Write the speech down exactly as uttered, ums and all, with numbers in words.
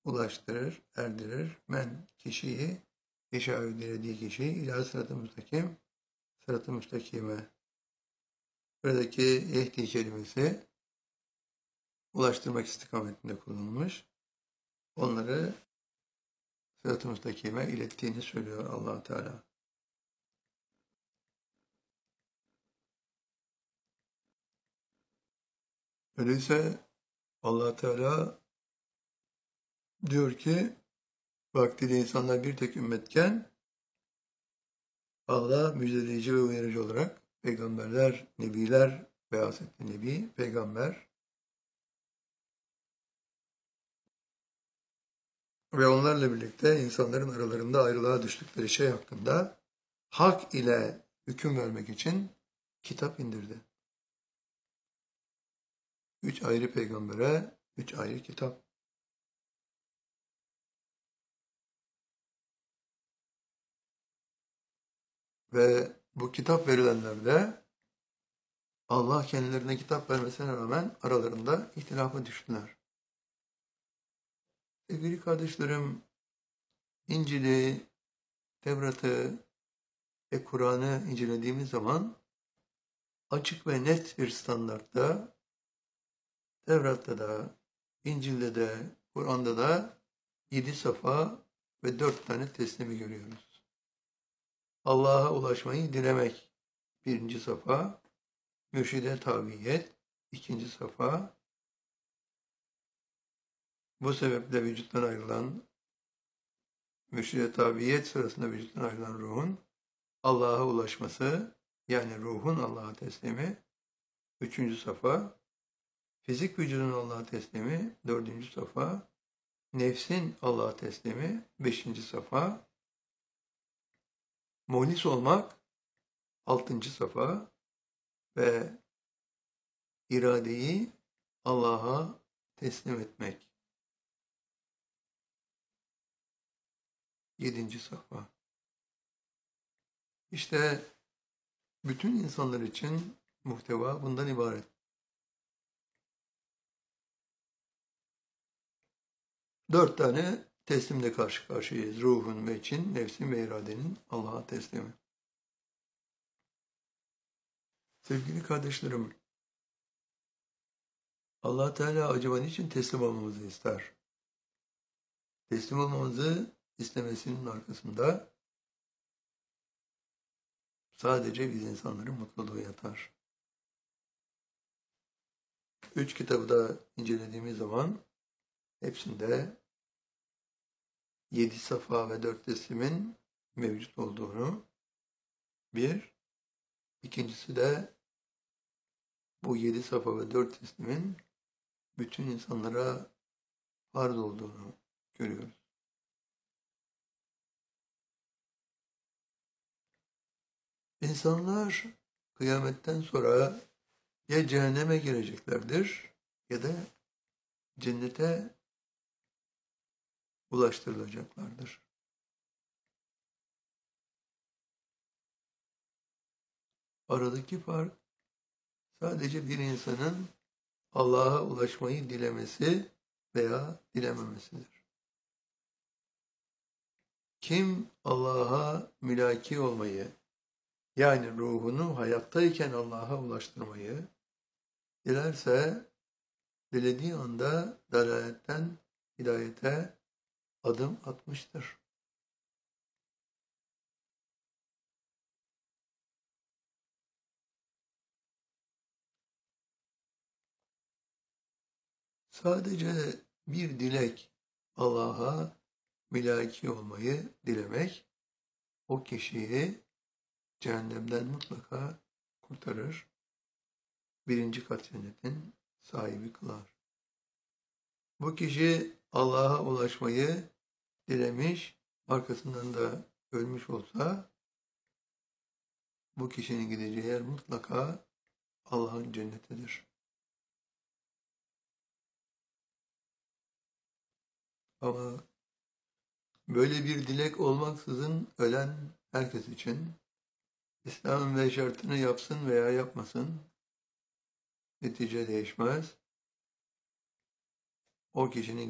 ulaştırır, erdirir. Men kişiyi, yeşâ'ü dilediği kişiyi ilâ sırat-ı müstakim, sırat-ı müstakime. Buradaki yehdi kelimesi ulaştırmak istikametinde kullanılmış. Onları sırat-ı müstakime ilettiğini söylüyor Allah Teala. Öyleyse Allah Teala diyor ki vaktiyle insanlar bir tek ümmetken Allah müjdeleyici ve uyarıcı olarak peygamberler, nebiler ve Hazreti Nebi, peygamber ve onlarla birlikte insanların aralarında ayrılığa düştükleri şey hakkında hak ile hüküm vermek için kitap indirdi. Üç ayrı peygambere, üç ayrı kitap. Ve bu kitap verilenlerde Allah kendilerine kitap vermesine rağmen aralarında ihtilafa düştüler. Sevgili kardeşlerim, İncil'i, Tevrat'ı ve Kur'an'ı incelediğimiz zaman açık ve net bir standartta Tevrat'ta da, İncil'de de, Kur'an'da da yedi safa ve dört tane teslimi görüyoruz. Allah'a ulaşmayı dilemek birinci safa, mürşide tabiyet ikinci safa, bu sebeple vücuttan ayrılan, mürşide tabiyet sırasında vücuttan ayrılan ruhun Allah'a ulaşması, yani ruhun Allah'a teslimi, üçüncü safa, fizik vücudun Allah'a teslimi, dördüncü safa, nefsin Allah'a teslimi, beşinci safa, muhlis olmak, altıncı safa ve iradeyi Allah'a teslim etmek, yedinci safa. İşte bütün insanlar için muhteva bundan ibaret. Dört tane teslimle karşı karşıyayız. Ruhun ve için, nefsin ve iradenin Allah'a teslimi. Sevgili kardeşlerim, Allah Teala acaba niçin teslim olmamızı ister? Teslim olmamızı istemesinin arkasında sadece biz insanların mutluluğu yatar. Üç kitabı da incelediğimiz zaman hepsinde yedi safa ve dört teslimin mevcut olduğunu, bir, ikincisi de bu yedi safa ve dört teslimin bütün insanlara farz olduğunu görüyoruz. İnsanlar kıyametten sonra ya cehenneme gireceklerdir ya da cennete ulaştırılacaklardır. Aradaki fark sadece bir insanın Allah'a ulaşmayı dilemesi veya dilememesidir. Kim Allah'a mülaki olmayı, yani ruhunu hayattayken Allah'a ulaştırmayı dilerse, dilediği anda dalaletten hidayete adım atmıştır. Sadece bir dilek, Allah'a mülaki olmayı dilemek, o kişiyi cehennemden mutlaka kurtarır, birinci kat cennetin sahibi kılar. Bu kişi Allah'a ulaşmayı dilemiş, arkasından da ölmüş olsa, bu kişinin gideceği yer mutlaka Allah'ın cennetidir. Ama böyle bir dilek olmaksızın ölen herkes için İslam'ın ve şartını yapsın veya yapmasın, netice değişmez. O kişinin